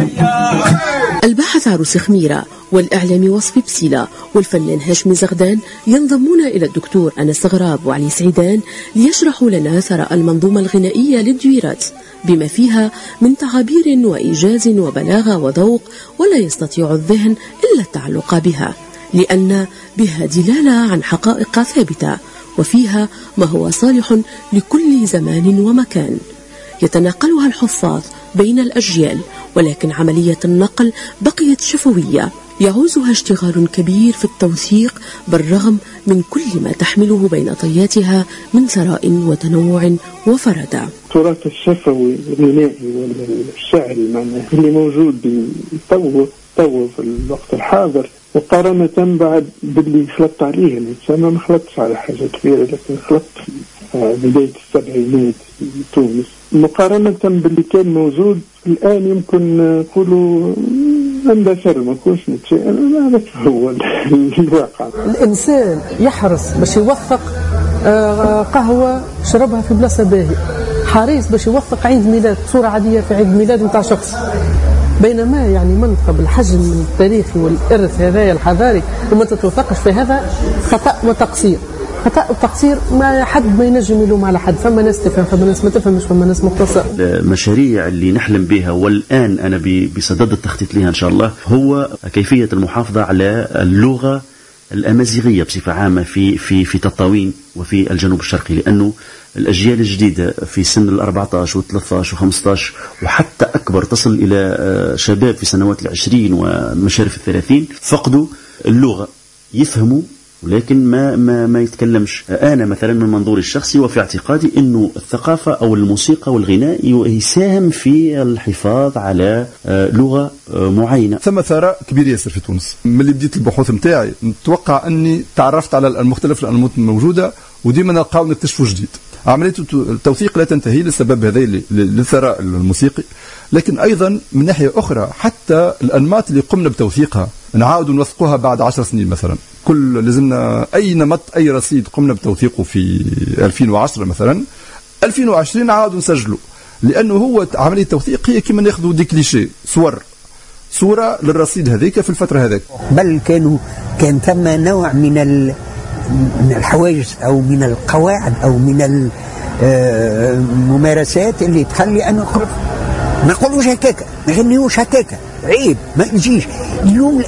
الباحث عروس خميرة والإعلامي وصفي بسيلة والفنان هاشمي زغدان ينضمون إلى الدكتور أنس غراب وعلي سعيدان ليشرحوا لنا ثراء المنظومة الغنائية للدويرات بما فيها من تعابير وإيجاز وبلاغة وذوق، ولا يستطيع الذهن إلا التعلق بها لأن بها دلالة عن حقائق ثابتة وفيها ما هو صالح لكل زمان ومكان يتناقلها الحفاظ بين الأجيال، ولكن عملية النقل بقيت شفوية يعوزها اشتغال كبير في التوثيق بالرغم من كل ما تحمله بين طياتها من ثراء وتنوع وفردة. التراث الشفوي والغنائي والشعري معناه اللي موجود يطور في الوقت الحاضر، مقارنة بعد باللي خلطت عليه الإنسان. ما خلطتش على حاجة كبيرة، لكن خلطت في بداية السبعينات في تونس مقارنة باللي كان موجود الآن. يمكن نقولوا اندثر، ما كنش نتشائم. هذا هو الواقع. الإنسان يحرص باش يوثق قهوة شربها في بلاصة باهية، حريص باش يوثق عيد ميلاد، صورة عادية في عيد ميلاد متاع شخص، بينما يعني منطقة بالحجم التاريخي والإرث هذايا الحضاري وما تتوثقش في هذا خطأ وتقصير. خطأ وتقصير ما حد ما ينجم يلوم على حد. فما ناس تفهم، فما ناس ما تفهمش، فما ناس مقتصر. المشاريع اللي نحلم بها والآن أنا بصدد التخطيط لها إن شاء الله هو كيفية المحافظة على اللغة الأمازيغية بصفة عامة في تطاوين وفي الجنوب الشرقي، لأنه الأجيال الجديدة في سن 14 و13 و15 وحتى أكبر تصل إلى شباب في سنوات 20 ومشارف 30 فقدوا اللغة، يفهموا ولكن ما يتكلمش. أنا مثلا من منظوري الشخصي وفي اعتقادي أنه الثقافة أو الموسيقى والغناء يساهم في الحفاظ على لغة معينة. ثم ثراء كبير ياسر في تونس. من اللي بديت البحوث متاعي نتوقع أني تعرفت على المختلف الأنماط الموجودة وديما نلقاو نكتشفوا جديد. عملية التوثيق لا تنتهي للسبب هذا للثراء الموسيقي، لكن أيضا من ناحية أخرى حتى الأنماط اللي قمنا بتوثيقها نعاود نوثقوها بعد 10 سنين مثلا. كل لازمنا أي نمط أي رصيد قمنا بتوثيقه في 2010 مثلا 2020 نعاود نسجله، لأنه هو عملية التوثيق هي كما ناخذوا دي كليشيه صورة للرصيد هذيك في الفترة هذيك. بل كان ثم نوع من الحواجز أو من القواعد أو من الممارسات اللي تخلي أن نقولوش هكاكا، ما غنيوش هكاكا، عيب ما نجيش اليوم.